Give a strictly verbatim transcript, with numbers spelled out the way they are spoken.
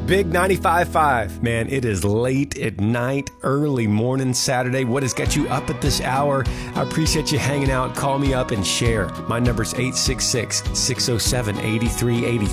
Big ninety-five point five. Man, it is late at night, early morning Saturday. What has got you up at this hour? I appreciate you hanging out. Call me up and share. My number's eight six six, six oh seven, eight three eight